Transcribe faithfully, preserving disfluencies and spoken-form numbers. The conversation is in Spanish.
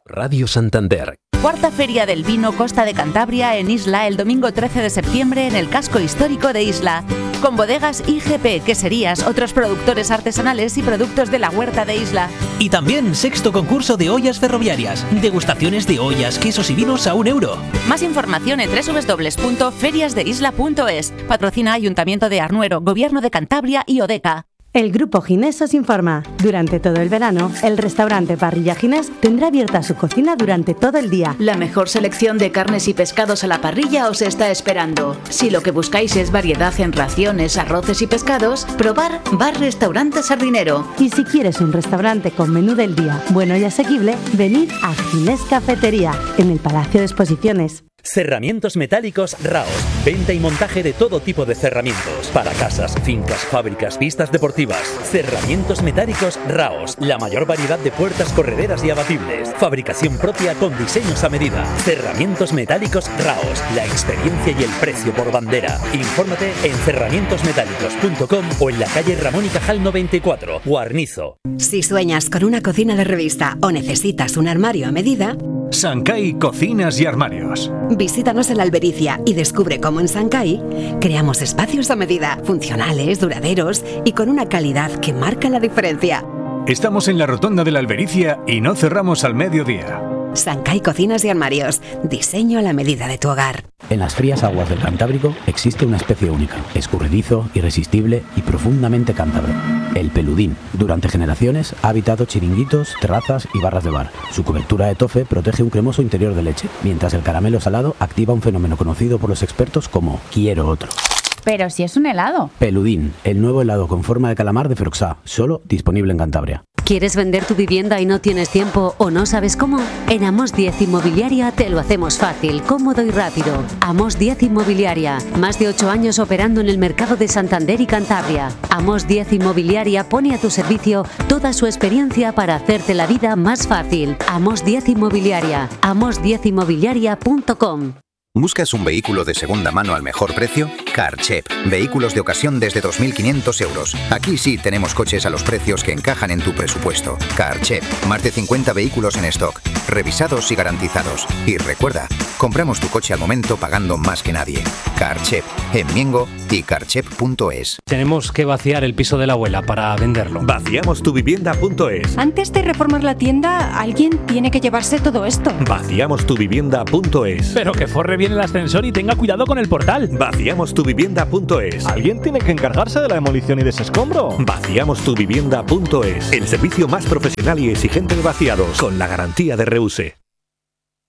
Radio Santander. Cuarta Feria del Vino Costa de Cantabria en Isla el domingo trece de septiembre en el casco histórico de Isla. Con bodegas I G P, queserías, otros productores artesanales y productos de la huerta de Isla. Y también sexto concurso de ollas ferroviarias. Degustaciones de ollas, quesos y vinos a un euro. Más información en doble u doble u doble u punto ferias de isla punto es. Patrocina Ayuntamiento de Arnuero, Gobierno de Cantabria y Odeca. El Grupo Ginés os informa. Durante todo el verano, el restaurante Parrilla Ginés tendrá abierta su cocina durante todo el día. La mejor selección de carnes y pescados a la parrilla os está esperando. Si lo que buscáis es variedad en raciones, arroces y pescados, probar Bar Restaurante Sardinero. Y si quieres un restaurante con menú del día bueno y asequible, venid a Ginés Cafetería, en el Palacio de Exposiciones. Cerramientos metálicos Raos. Venta y montaje de todo tipo de cerramientos. Para casas, fincas, fábricas, pistas deportivas. Cerramientos metálicos Raos. La mayor variedad de puertas correderas y abatibles. Fabricación propia con diseños a medida. Cerramientos metálicos Raos. La experiencia y el precio por bandera. Infórmate en cerramientos metálicos punto com o en la calle Ramón y Cajal noventa y cuatro, Guarnizo. Si sueñas con una cocina de revista o necesitas un armario a medida, Sancay Cocinas y Armarios. Visítanos en la Albericia y descubre cómo en Sancay creamos espacios a medida, funcionales, duraderos y con una calidad que marca la diferencia. Estamos en la Rotonda de la Albericia y no cerramos al mediodía. Sancay Cocinas y Armarios. Diseño a la medida de tu hogar. En las frías aguas del Cantábrico existe una especie única, escurridizo, irresistible y profundamente cántabro. El peludín. Durante generaciones ha habitado chiringuitos, terrazas y barras de bar. Su cobertura de tofe protege un cremoso interior de leche, mientras el caramelo salado activa un fenómeno conocido por los expertos como quiero otro. Pero si es un helado. Peludín, el nuevo helado con forma de calamar de Froxá, solo disponible en Cantabria. ¿Quieres vender tu vivienda y no tienes tiempo o no sabes cómo? En Amos diez Inmobiliaria te lo hacemos fácil, cómodo y rápido. Amos diez Inmobiliaria, más de ocho años operando en el mercado de Santander y Cantabria. Amos diez Inmobiliaria pone a tu servicio toda su experiencia para hacerte la vida más fácil. Amos diez Inmobiliaria, amos diez inmobiliaria punto com. ¿Buscas un vehículo de segunda mano al mejor precio? Carchep. Vehículos de ocasión desde dos mil quinientos euros. Aquí sí tenemos coches a los precios que encajan en tu presupuesto. Carchep. Más de cincuenta vehículos en stock. Revisados y garantizados. Y recuerda, compramos tu coche al momento pagando más que nadie. Carchep. En Miengo y carchep punto es. Tenemos que vaciar el piso de la abuela para venderlo. vaciamos tu vivienda punto es. Antes de reformar la tienda, alguien tiene que llevarse todo esto. vaciamos tu vivienda punto es. Pero que forre bien el ascensor y tenga cuidado con el portal. vaciamos tu vivienda punto es. ¿Alguien tiene que encargarse de la demolición y desescombro? vaciamos tu vivienda punto es. El servicio más profesional y exigente de vaciados, con la garantía de Reuse.